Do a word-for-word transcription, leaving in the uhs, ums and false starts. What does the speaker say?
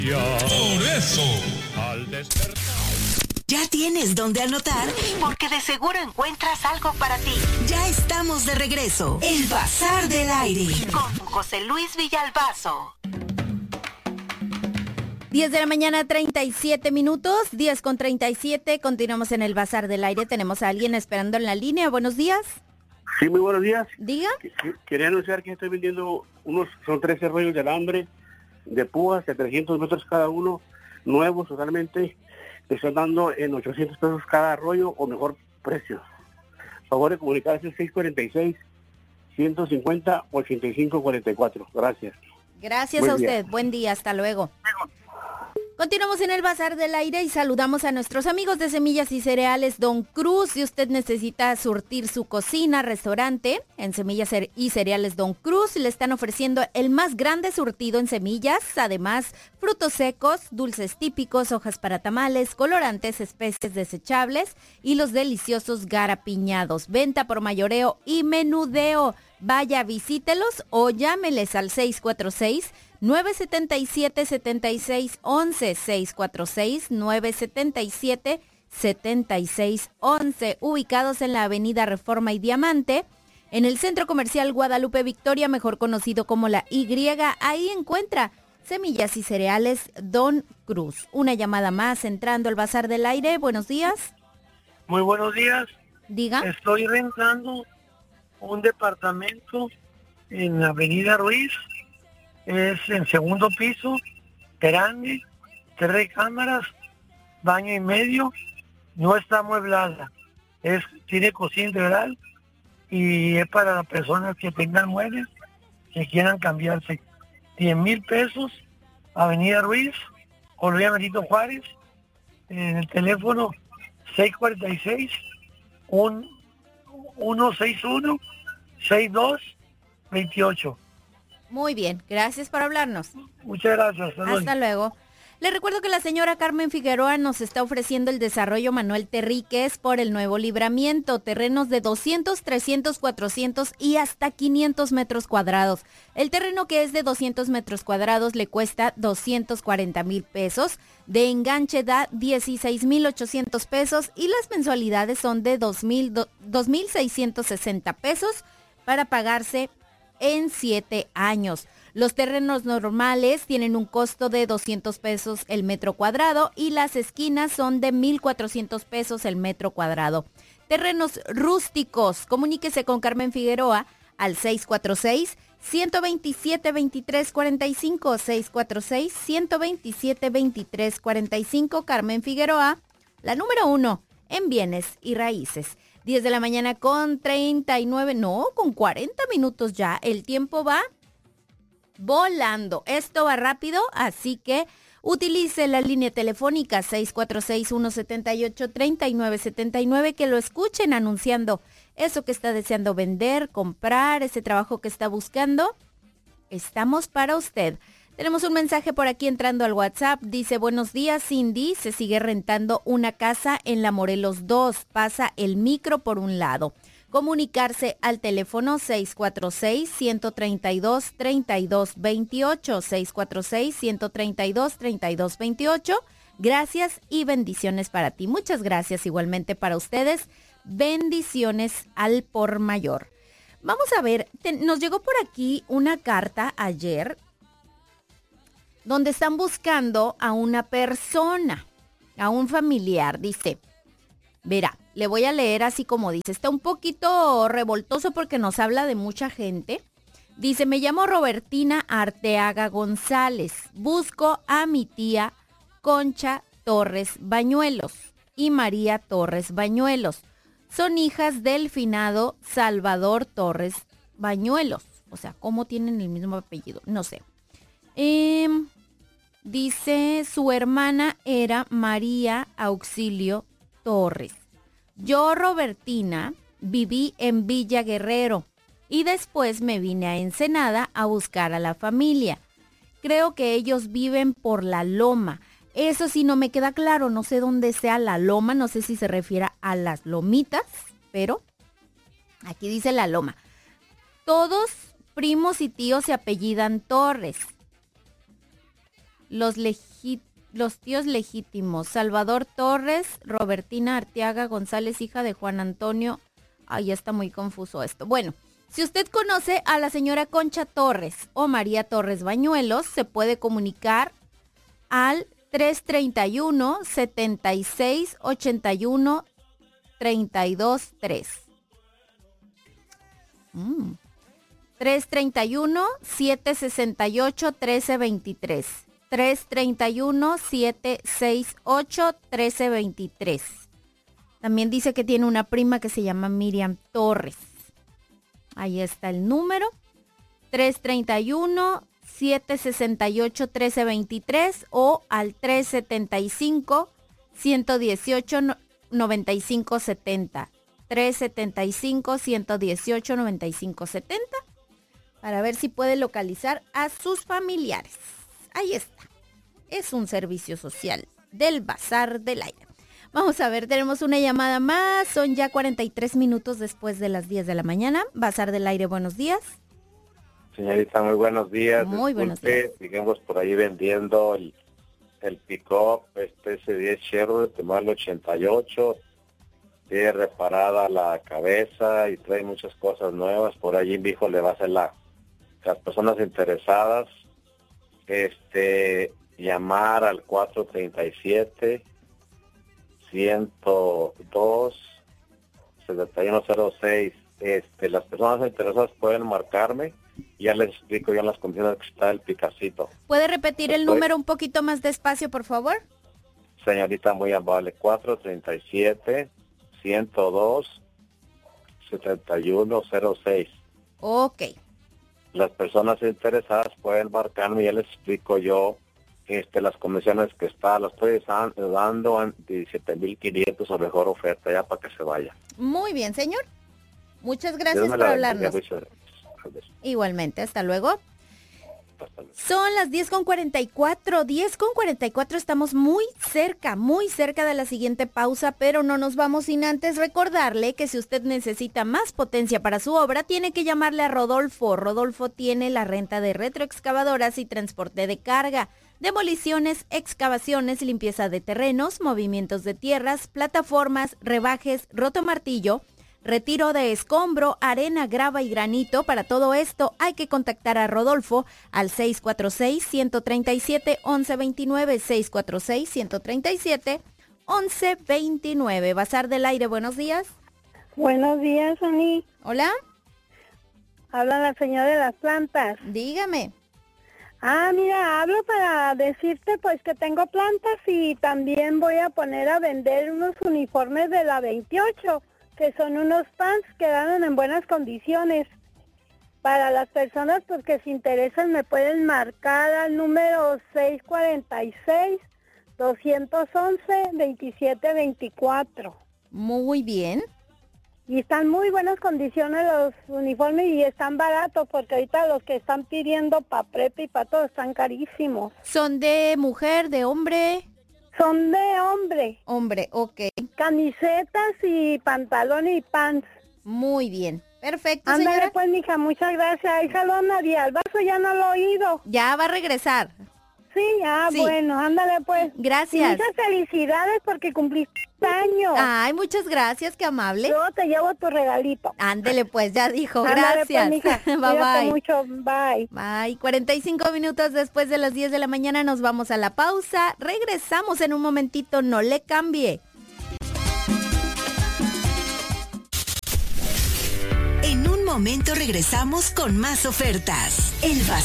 Por eso, al despertar. ¿Ya tienes dónde anotar? Porque de seguro encuentras algo para ti. Ya estamos de regreso. El Bazar del Aire. Con José Luis Villalbazo. diez de la mañana, treinta y siete minutos. diez con treinta y siete. Continuamos en el Bazar del Aire. Tenemos a alguien esperando en la línea. Buenos días. Sí, muy buenos días. Diga. Quería anunciar que estoy vendiendo unos, son trece rollos de alambre de púas de trescientos metros cada uno, nuevos totalmente. Estoy dando en ochocientos pesos cada rollo o mejor precio. Favor de comunicarse seis cuarenta y seis, ciento cincuenta, ochenta y cinco cuarenta y cuatro. Gracias. Gracias Buen a día. usted. Buen día. Hasta luego. Continuamos en el Bazar del Aire y saludamos a nuestros amigos de Semillas y Cereales Don Cruz. Si usted necesita surtir su cocina, restaurante, en Semillas y Cereales Don Cruz le están ofreciendo el más grande surtido en semillas. Además, frutos secos, dulces típicos, hojas para tamales, colorantes, especies desechables y los deliciosos garapiñados. Venta por mayoreo y menudeo. Vaya, visítelos o llámeles al seis cuatro seis, nueve siete siete, siete seis uno uno, seis cuatro seis, nueve siete siete, siete seis uno uno, ubicados en la avenida Reforma y Diamante, en el Centro Comercial Guadalupe Victoria, mejor conocido como la Y. Ahí encuentra Semillas y Cereales Don Cruz. Una llamada más entrando al Bazar del Aire. Buenos días. Muy buenos días. Diga. Estoy rentando un departamento en Avenida Ruiz. Es en segundo piso, grande, tres recámaras, baño y medio. No está amueblada. Es, tiene cocina integral y es para las personas que tengan muebles, que quieran cambiarse. diez mil pesos, Avenida Ruiz, Colonia Benito Juárez, en el teléfono seis cuatro seis, uno seis uno, seis dos dos ocho. Muy bien, gracias por hablarnos. Muchas gracias. Hasta luego. Hasta luego. Le recuerdo que la señora Carmen Figueroa nos está ofreciendo el desarrollo Manuel Terríquez por el Nuevo Libramiento, terrenos de doscientos, trescientos, cuatrocientos y hasta quinientos metros cuadrados. El terreno que es de doscientos metros cuadrados le cuesta doscientos cuarenta mil pesos, de enganche da dieciséis mil ochocientos pesos y las mensualidades son de dos mil seiscientos sesenta pesos para pagarse en siete años. Los terrenos normales tienen un costo de doscientos pesos el metro cuadrado y las esquinas son de mil cuatrocientos pesos el metro cuadrado. Terrenos rústicos, comuníquese con Carmen Figueroa al seis cuatro seis, uno dos siete, dos tres cuatro cinco, seis cuatro seis, uno dos siete, dos tres cuatro cinco. Carmen Figueroa, la número uno en bienes y raíces. diez de la mañana con treinta y nueve, no, con cuarenta minutos ya. El tiempo va volando. Esto va rápido, así que utilice la línea telefónica seis cuatro seis, uno siete ocho, tres nueve siete nueve, que lo escuchen anunciando eso que está deseando vender, comprar, ese trabajo que está buscando. Estamos para usted. Tenemos un mensaje por aquí entrando al WhatsApp. Dice, buenos días, Cindy. Se sigue rentando una casa en la Morelos dos. Pasa el micro por un lado. Comunicarse al teléfono seis cuatro seis, uno tres dos, tres dos dos ocho. seis cuatro seis, uno tres dos, tres dos dos ocho. Gracias y bendiciones para ti. Muchas gracias igualmente para ustedes. Bendiciones al por mayor. Vamos a ver, te, nos llegó por aquí una carta ayer donde están buscando a una persona, a un familiar. Dice, verá, le voy a leer así como dice. Está un poquito revoltoso porque nos habla de mucha gente. Dice, me llamo Robertina Arteaga González. Busco a mi tía Concha Torres Bañuelos y María Torres Bañuelos. Son hijas del finado Salvador Torres Bañuelos. O sea, ¿cómo tienen el mismo apellido? No sé. Eh, dice, su hermana era María Auxilio Torres. Yo, Robertina, viví en Villa Guerrero y después me vine a Ensenada a buscar a la familia. Creo que ellos viven por La Loma. Eso sí no me queda claro, no sé dónde sea La Loma, no sé si se refiere a las lomitas, pero aquí dice La Loma. Todos primos y tíos se apellidan Torres. Los legítimos. Los tíos legítimos, Salvador Torres, Robertina Arteaga González, hija de Juan Antonio. Ay, ya está muy confuso esto. Bueno, si usted conoce a la señora Concha Torres o María Torres Bañuelos, se puede comunicar al tres treinta y uno, setenta y seis, ochenta y uno, treinta y dos, tres. Mm. tres treinta y uno, siete sesenta y ocho, trece veintitrés. tres treinta y uno, siete sesenta y ocho, trece veintitrés. También dice que tiene una prima que se llama Miriam Torres. Ahí está el número. tres treinta y uno, siete sesenta y ocho, trece veintitrés o al tres setenta y cinco, ciento dieciocho, noventa y cinco setenta. tres setenta y cinco, ciento dieciocho, noventa y cinco setenta. Para ver si puede localizar a sus familiares. Ahí está. Es un servicio social del Bazar del Aire. Vamos a ver, tenemos una llamada más. Son ya cuarenta y tres minutos después de las diez de la mañana. Bazar del Aire, buenos días. Señorita, muy buenos días. Muy buenos días. Seguimos por ahí vendiendo el, el pick-up, este S diez Chevrolet de modelo ochenta y ocho. Tiene reparada la cabeza y trae muchas cosas nuevas. Por allí mi hijo le va a hacer la, las personas interesadas. Este... llamar al cuatro treinta y siete, ciento dos, setenta y uno cero seis. Este, las personas interesadas pueden marcarme y ya les explico ya las condiciones que está el picacito. ¿Puede repetir el Estoy... número un poquito más despacio, por favor? Señorita, muy amable. cuatro treinta y siete, ciento dos, setenta y uno cero seis. Ok. Las personas interesadas pueden marcarme y ya les explico yo Este, las comisiones que está, las estoy dando a diecisiete mil quinientos o mejor oferta ya para que se vaya. Muy bien, señor. Muchas gracias por hablarnos. Bendiga, Igualmente, hasta luego. hasta luego. Son las diez con cuarenta y cuatro, diez con cuarenta y cuatro, estamos muy cerca, muy cerca de la siguiente pausa, pero no nos vamos sin antes recordarle que si usted necesita más potencia para su obra, tiene que llamarle a Rodolfo. Rodolfo tiene la renta de retroexcavadoras y transporte de carga, demoliciones, excavaciones, limpieza de terrenos, movimientos de tierras, plataformas, rebajes, rotomartillo, retiro de escombro, arena, grava y granito. Para todo esto hay que contactar a Rodolfo al seis cuatro seis, uno tres siete, once veintinueve, seis cuatro seis, uno tres siete, once veintinueve. Bazar del Aire, buenos días. Buenos días, Ani. Hola. Habla la señora de las plantas. Dígame. Ah, mira, hablo para decirte pues que tengo plantas y también voy a poner a vender unos uniformes de la veintiocho, que son unos pants que quedaron en buenas condiciones. Para las personas pues que se interesan me pueden marcar al número seis cuatro seis, dos once, veintisiete veinticuatro. Muy bien. Y están muy buenas condiciones los uniformes y están baratos porque ahorita los que están pidiendo para prepa y para todo están carísimos. ¿Son de mujer, de hombre? Son de hombre. Hombre, ok. Camisetas y pantalones y pants. Muy bien. Perfecto, Ándale, señora. pues, mija, muchas gracias. Y saludos a Nadia Albazo, ya no lo he oído. Ya va a regresar. Sí, ah, Sí. bueno, ándale, pues. Gracias. Y muchas felicidades porque cumpliste años. Ay, muchas gracias, qué amable. Yo te llevo tu regalito. Ándele, pues, ya dijo. Ándale, Gracias. pues, mija. Bye, Cuídate bye. mucho, bye. Bye. cuarenta y cinco minutos después de las diez de la mañana nos vamos a la pausa. Regresamos en un momentito, no le cambie. En un momento regresamos con más ofertas. El